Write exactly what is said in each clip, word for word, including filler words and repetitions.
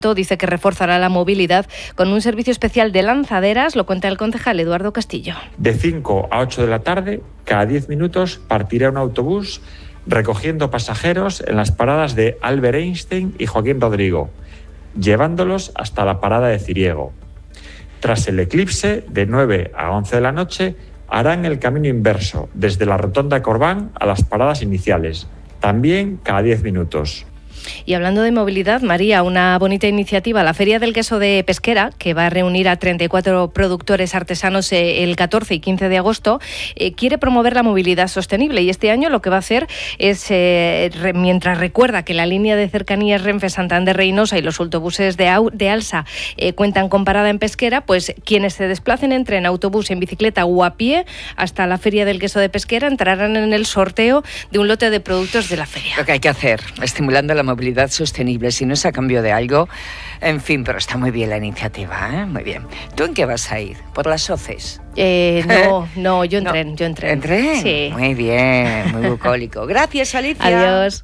dice que reforzará la movilidad con un servicio especial de lanzaderas, lo cuenta el concejal Eduardo Castillo. De cinco a ocho de la tarde, cada diez minutos partirá un autobús recogiendo pasajeros en las paradas de Albert Einstein y Joaquín Rodrigo, llevándolos hasta la parada de Ciriego. Tras el eclipse, de nueve a once de la noche, harán el camino inverso, desde la rotonda de Corbán a las paradas iniciales, también cada diez minutos. Y hablando de movilidad, María, una bonita iniciativa, la Feria del Queso de Pesquera, que va a reunir a treinta y cuatro productores artesanos el catorce y quince de agosto, eh, quiere promover la movilidad sostenible y este año lo que va a hacer es, eh, re, mientras recuerda que la línea de cercanías Renfe Santander Reynosa y los autobuses de, Au, de Alsa eh, cuentan con parada en Pesquera, pues quienes se desplacen entre en autobús, en bicicleta o a pie hasta la Feria del Queso de Pesquera entrarán en el sorteo de un lote de productos de la feria. Lo que hay que hacer, estimulando la movilidad sostenible, si no es a cambio de algo, en fin, pero está muy bien la iniciativa, ¿eh? Muy bien. ¿Tú en qué vas a ir? ¿Por las soces? Eh, no, no, yo en no. tren, yo en tren. ¿En tren? Sí. Muy bien, muy bucólico. Gracias, Alicia. Adiós.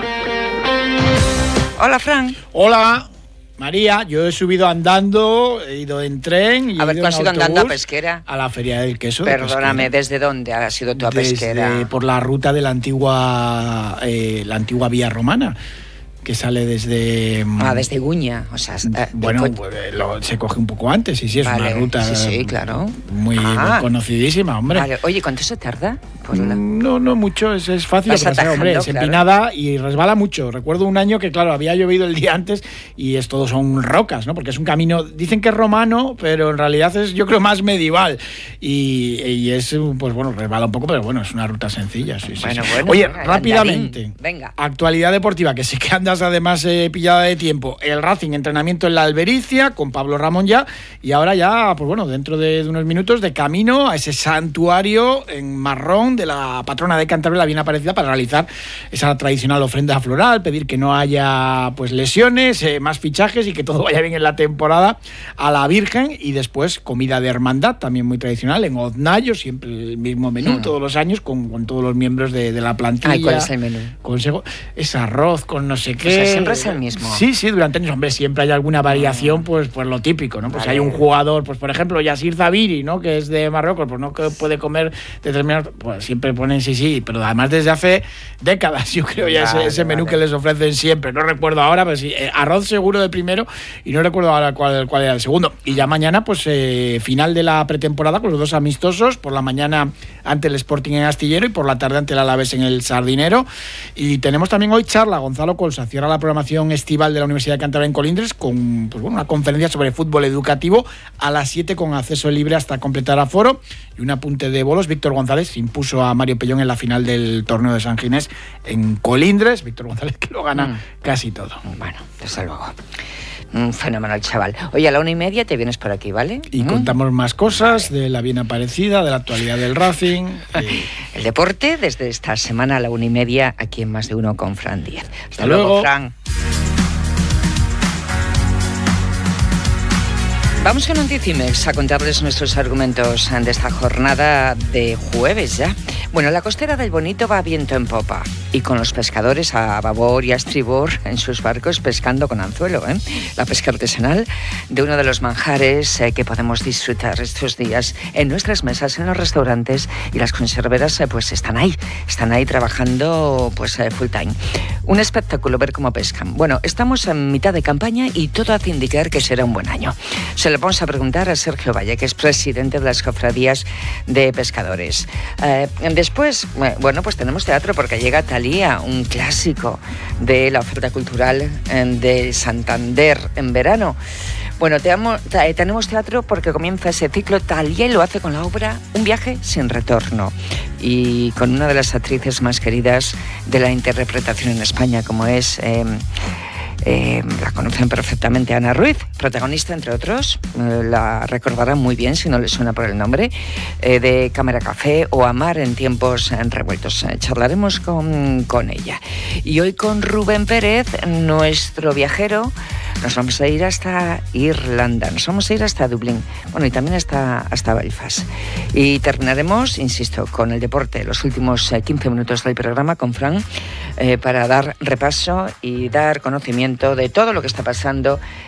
Hola, Fran. Hola, María. Yo he subido andando, he ido en tren. Y a ver, tú has ido andando a Pesquera. A la Feria del Queso. Perdóname, de Pesquera. ¿desde dónde has ido tú a Desde, Pesquera? Por la ruta de la antigua, eh, la antigua vía romana, que sale desde... Ah, desde Guña, o sea... Eh, bueno, después... pues, lo, se coge un poco antes, sí, sí, es vale, una ruta sí, sí, claro. muy, ah, muy conocidísima, hombre. Vale. Oye, ¿cuánto se tarda? Por la... No, no mucho, es, es fácil de pasar, hombre, es claro. empinada y resbala mucho. Recuerdo un año que, claro, había llovido el día antes y es todo son rocas, ¿no? Porque es un camino, dicen que es romano, pero en realidad es, yo creo, más medieval. Y, y es, pues bueno, resbala un poco, pero bueno, es una ruta sencilla, sí, sí. Bueno, sí. bueno, Oye, bueno, rápidamente, venga. Actualidad deportiva, que sí que andas además eh, pillada de tiempo. El Racing, entrenamiento en la Albericia, con Pablo Ramón ya, y ahora ya, pues bueno, dentro de, de unos minutos, de camino a ese santuario en Marrón de la patrona de Cantabria, la Bien Aparecida, para realizar esa tradicional ofrenda floral, pedir que no haya pues lesiones, eh, más fichajes y que todo vaya bien en la temporada a la Virgen, y después comida de hermandad, también muy tradicional, en Oznayo, siempre el mismo menú, hmm. todos los años, con, con todos los miembros de, de la plantilla. Ay, ¿cuál es el menú? Consejo, es arroz con no sé qué. O sea, siempre es el mismo. Sí, sí, durante años, hombre, siempre hay alguna variación, pues, pues lo típico, ¿no? Pues vale. Hay un jugador, pues por ejemplo, Yassir Zabiri, ¿no? Que es de Marruecos, pues no que puede comer determinados, pues siempre ponen sí, sí, pero además desde hace décadas, yo creo, ya vale, ese, ese menú vale. que les ofrecen siempre. No recuerdo ahora, pero sí, eh, arroz seguro de primero y no recuerdo ahora cuál, cuál era el segundo. Y ya mañana, pues eh, final de la pretemporada con los dos amistosos, por la mañana ante el Sporting en Astillero y por la tarde ante el Alavés en el Sardinero. Y tenemos también hoy charla, Gonzalo Colsa cierra la programación estival de la Universidad de Cantabria en Colindres con pues, bueno, una conferencia sobre fútbol educativo a las siete con acceso libre hasta completar aforo. Y un apunte de bolos, Víctor González impuso a Mario Pellón en la final del torneo de San Ginés en Colindres. Víctor González que lo gana mm. casi todo. Bueno, desde luego. Un fenomenal chaval. Oye, a la una y media te vienes por aquí, ¿vale? Y ¿Mm? contamos más cosas vale. de la Bien Aparecida, de la actualidad del Racing. y... El deporte desde esta semana a la una y media aquí en Más de Uno con Fran Díaz. Hasta, Hasta luego, luego, Fran. Vamos con Anticimex a contarles nuestros argumentos de esta jornada de jueves ya. Bueno, la costera del Bonito va a viento en popa y con los pescadores a babor y a estribor en sus barcos pescando con anzuelo, ¿eh? La pesca artesanal de uno de los manjares eh, que podemos disfrutar estos días en nuestras mesas, en los restaurantes, y las conserveras eh, pues están ahí, están ahí trabajando pues eh, full time. Un espectáculo ver cómo pescan. Bueno, estamos en mitad de campaña y todo hace indicar que será un buen año. Se lo vamos a preguntar a Sergio Valle, que es presidente de las cofradías de pescadores. Eh, después, bueno, pues tenemos teatro porque llega Thalía, un clásico de la oferta cultural de Santander en verano. Bueno, tenemos teatro porque comienza ese ciclo. Thalía lo hace con la obra Un viaje sin retorno y con una de las actrices más queridas de la interpretación en España, como es... Eh, Eh, la conocen perfectamente, Ana Ruiz, protagonista, entre otros, eh, la recordarán muy bien si no les suena por el nombre, eh, de Cámara Café o Amar en tiempos revueltos. Eh, charlaremos con, con ella. Y hoy con Rubén Pérez, nuestro viajero, nos vamos a ir hasta Irlanda, nos vamos a ir hasta Dublín, bueno, y también hasta, hasta Belfast. Y terminaremos, insisto, con el deporte, los últimos eh, quince minutos del programa con Fran, eh, para dar repaso y dar conocimiento de todo lo que está pasando